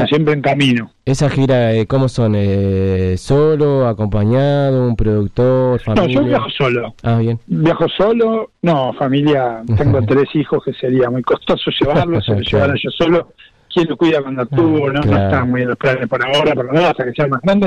siempre en camino. ¿Esa gira cómo son? ¿Solo, acompañado, un productor, familia? No, yo viajo solo. Ah, bien. Viajo solo, no, familia, tengo 3 hijos que sería muy costoso llevarlos, se los llevaron yo solo. ¿Quién lo cuida cuando actúo? No están muy en los planes por ahora, por lo menos hasta que sean más grandes.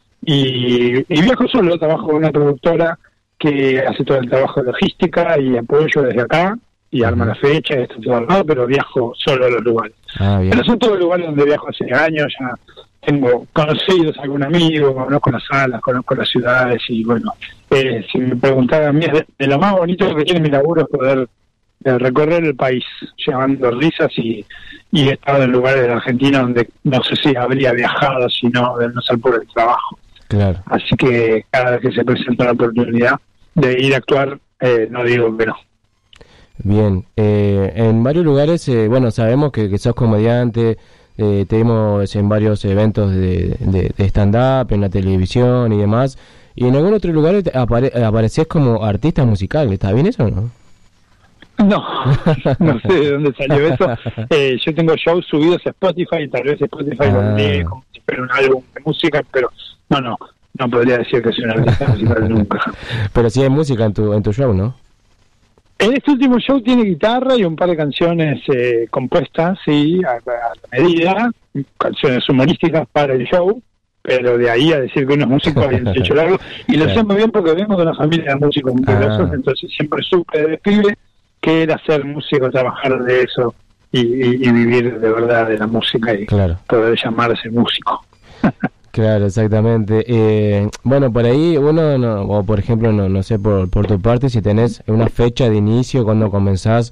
Y viajo solo, trabajo con una productora que hace todo el trabajo de logística y apoyo desde acá, y arma la fecha, esto todo al lado, pero viajo solo a los lugares. Pero son todos lugares donde viajo hace años, ya tengo conocidos, algún amigo, conozco las salas, conozco las ciudades, y bueno, si me preguntaran a mí, es de lo más bonito que tiene mi laburo es poder recorrer el país, llevando risas, y he estado en lugares de la Argentina donde no sé si habría viajado si no ser por el trabajo. Claro. Así que cada vez que se presenta la oportunidad de ir a actuar, no digo que no. Bien, en varios lugares, bueno, sabemos que sos comediante, te vimos en varios eventos de stand-up, en la televisión y demás, y en algún otro lugar aparecés como artista musical, ¿está bien eso o no? No sé de dónde salió eso. Yo tengo shows subidos a Spotify, y tal vez Spotify lo lee como si fuera un álbum de música, pero no podría decir que soy un artista musical nunca. Pero sí hay música en tu show, ¿no? En este último show tiene guitarra y un par de canciones compuestas, sí, a la medida, canciones humorísticas para el show, pero de ahí a decir que uno es músico hay un trecho largo, y lo sé muy bien porque vengo de una familia de músicos muy diversos, entonces siempre supe de pibe que era ser músico, trabajar de eso y vivir de verdad de la música y poder llamarse músico. Claro, exactamente. Bueno, por ahí uno, o por ejemplo, no sé, por tu parte, si tenés una fecha de inicio cuando comenzás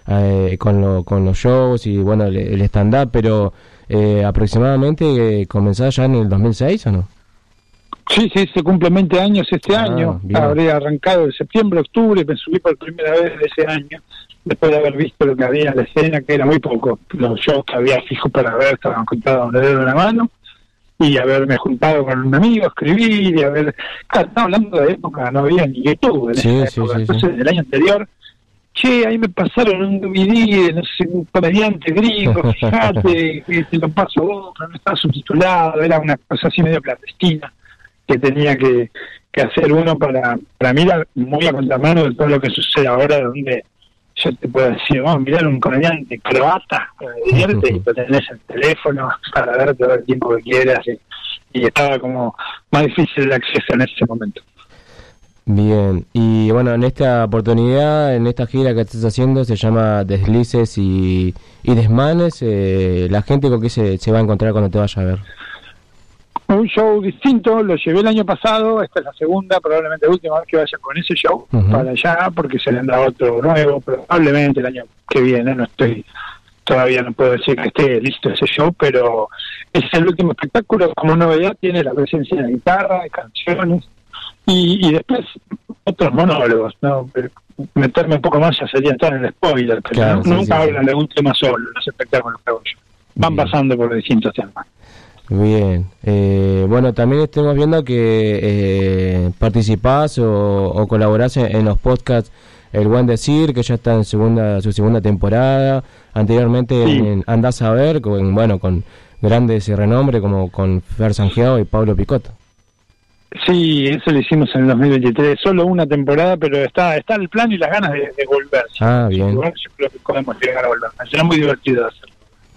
con los shows y bueno, el stand-up, pero aproximadamente comenzás ya en el 2006 ¿o no? Sí, se cumplen 20 años este año. Bien. Habré arrancado en septiembre, octubre, me subí por primera vez de ese año, después de haber visto lo que había en la escena, que era muy poco. Los shows que había fijos para ver estaban contados a un dedo de la mano, y haberme juntado con un amigo, escribir, y estaba hablando de época, no había ni YouTube en esa época. Entonces, del año anterior, ahí me pasaron un DVD de, no sé, un comediante gringo, fíjate, que te lo paso a vos, pero no estaba subtitulado, era una cosa así medio clandestina, que tenía que hacer uno para mirar muy a contramano de todo lo que sucede ahora, donde yo te puedo decir, vamos a mirar un comediante croata, que me divierte, y lo tenés el teléfono para ver todo el tiempo que quieras, y estaba como más difícil el acceso en ese momento. Bien, y bueno, en esta oportunidad, en esta gira que estás haciendo, se llama Deslices y Desmanes, la gente con qué se va a encontrar cuando te vaya a ver. Un show distinto, lo llevé el año pasado, esta es la segunda, probablemente última vez que vaya con ese show para allá, porque se le anda otro nuevo, probablemente el año que viene, todavía no puedo decir que esté listo ese show, pero es el último espectáculo. Como novedad tiene la presencia de guitarra, de canciones, y después otros monólogos, ¿no? Meterme un poco más ya sería entrar en el spoiler, pero nunca hablan de un tema solo, los espectáculos que hago yo. Van pasando por distintos temas. Bien, bueno, también estamos viendo que participás o colaborás en los podcasts El Buen Decir, que ya está en su segunda temporada. Anteriormente en Andás a Ver, con grandes renombre como con Fer Sangiao y Pablo Picotto. Sí, eso lo hicimos en el 2023, solo una temporada, pero está el plan y las ganas de volver. Bien. Yo creo que podemos llegar a volver, será muy divertido hacerlo.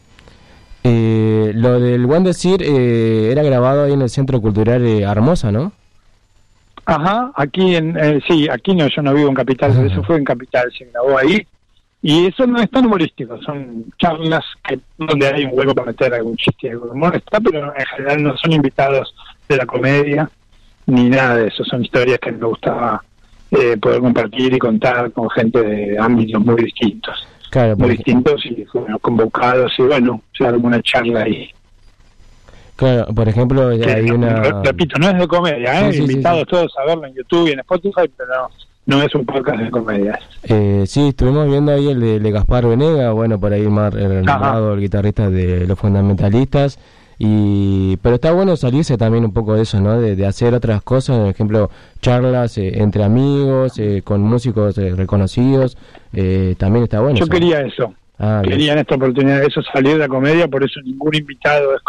Lo del Buen Decir era grabado ahí en el Centro Cultural Hermosa, ¿no? Ajá, aquí aquí no, yo no vivo en Capital, pero eso fue en Capital, se grabó ahí, y eso no es tan humorístico, son charlas donde hay un hueco para meter algún chiste, algún humor, pero en general no son invitados de la comedia, ni nada de eso, son historias que me gustaba poder compartir y contar con gente de ámbitos muy distintos. Claro, muy distintos y convocados, y bueno, se armó una charla ahí. Claro, por ejemplo, hay una... Repito, no es de comedia, invitados todos a verlo en YouTube y en Spotify, pero no es un podcast de comedia. Sí, estuvimos viendo ahí el de Gaspar Venega, bueno, por ahí el guitarrista de Los Fundamentalistas, pero está bueno salirse también un poco de eso, ¿no? De hacer otras cosas, por ejemplo, charlas entre amigos, con músicos reconocidos, también está bueno. Yo quería eso, quería en esta oportunidad eso, salir de la comedia, por eso ningún invitado es